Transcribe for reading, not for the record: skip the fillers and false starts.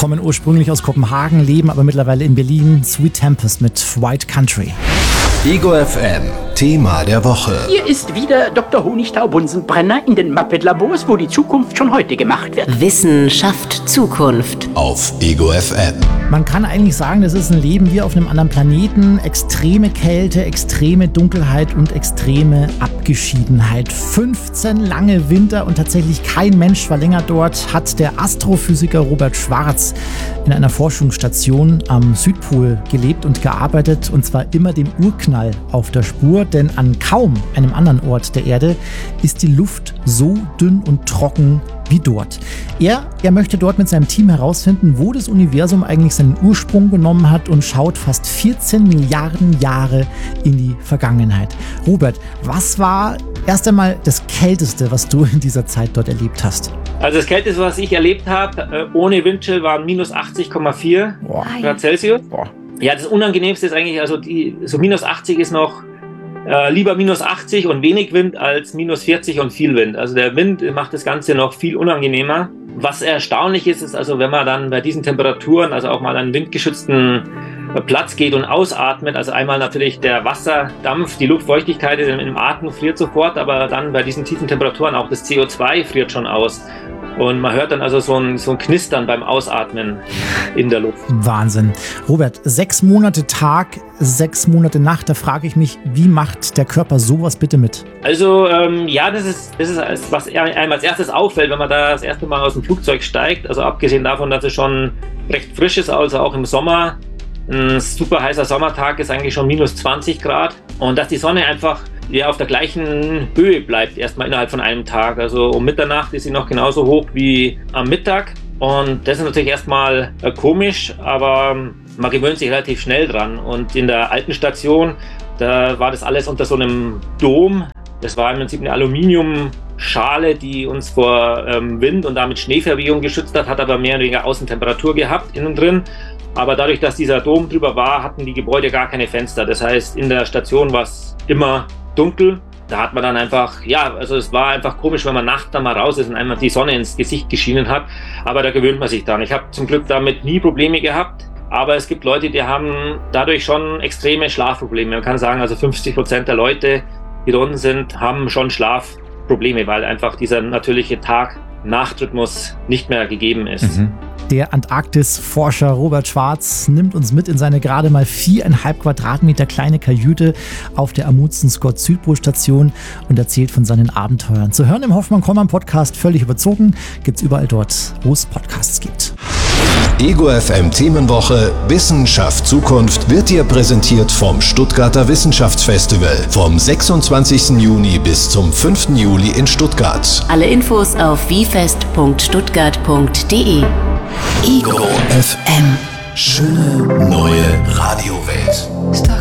kommen ursprünglich aus Kopenhagen, leben aber mittlerweile in Berlin. Sweet Tempest mit White Country. Ego FM, Thema der Woche. Hier ist wieder Dr. Honigtau-Bunsenbrenner in den Muppet-Labors, wo die Zukunft schon heute gemacht wird. Wissen schafft Zukunft. Auf Ego FM. Man kann eigentlich sagen, das ist ein Leben wie auf einem anderen Planeten. Extreme Kälte, extreme Dunkelheit und extreme Abgeschiedenheit. 15 lange Winter und tatsächlich kein Mensch war länger dort, hat der Astrophysiker Robert Schwarz in einer Forschungsstation am Südpol gelebt und gearbeitet, und zwar immer dem Urknall auf der Spur, denn an kaum einem anderen Ort der Erde ist die Luft so dünn und trocken wie dort. Er möchte dort mit seinem Team herausfinden, wo das Universum eigentlich seinen Ursprung genommen hat, und schaut fast 14 Milliarden Jahre in die Vergangenheit. Robert, was war erst einmal das Kälteste, was du in dieser Zeit dort erlebt hast? Also das Kälteste, was ich erlebt habe, ohne Windchill, waren minus 80,4 Grad Celsius. Boah. Ja, das Unangenehmste ist eigentlich, also so minus 80 ist noch lieber minus 80 und wenig Wind als minus 40 und viel Wind. Also der Wind macht das Ganze noch viel unangenehmer. Was erstaunlich ist also wenn man dann bei diesen Temperaturen, also auch mal an einen windgeschützten Platz geht und ausatmet, also einmal natürlich der Wasserdampf, die Luftfeuchtigkeit im Atem friert sofort, aber dann bei diesen tiefen Temperaturen auch das CO2 friert schon aus. Und man hört dann also so ein Knistern beim Ausatmen in der Luft. Wahnsinn. Robert, 6 Monate Tag, 6 Monate Nacht, da frage ich mich, wie macht der Körper sowas bitte mit? Also das ist was einem als erstes auffällt, wenn man da das erste Mal aus dem Flugzeug steigt. Also abgesehen davon, dass es schon recht frisch ist, also auch im Sommer. Ein super heißer Sommertag ist eigentlich schon minus 20 Grad. Und dass die Sonne einfach auf der gleichen Höhe bleibt, erstmal innerhalb von einem Tag. Also um Mitternacht ist sie noch genauso hoch wie am Mittag. Und das ist natürlich erstmal komisch, aber man gewöhnt sich relativ schnell dran. Und in der alten Station, da war das alles unter so einem Dom. Das war im Prinzip eine Aluminiumschale, die uns vor Wind und damit Schneeverwehung geschützt hat aber mehr oder weniger Außentemperatur gehabt, innen drin. Aber dadurch, dass dieser Dom drüber war, hatten die Gebäude gar keine Fenster. Das heißt, in der Station war es immer dunkel. Da hat man dann einfach, also es war einfach komisch, wenn man nachts dann mal raus ist und einmal die Sonne ins Gesicht geschienen hat. Aber da gewöhnt man sich dran. Ich habe zum Glück damit nie Probleme gehabt. Aber es gibt Leute, die haben dadurch schon extreme Schlafprobleme. Man kann sagen, also 50% der Leute, die da unten sind, haben schon Schlafprobleme, weil einfach dieser natürliche Tag-Nacht-Rhythmus nicht mehr gegeben ist. Der Antarktis-Forscher Robert Schwarz nimmt uns mit in seine gerade mal 4,5 Quadratmeter kleine Kajüte auf der Amundsen-Scott-Südpol-Station und erzählt von seinen Abenteuern. Zu hören im Hoffmann-Kollmann-Podcast, völlig überzogen, gibt's überall dort, wo es Podcasts gibt. Ego FM Themenwoche Wissenschaft Zukunft wird dir präsentiert vom Stuttgarter Wissenschaftsfestival vom 26. Juni bis zum 5. Juli in Stuttgart. Alle Infos auf wiefest.stuttgart.de. Ego FM. Schöne neue Radiowelt.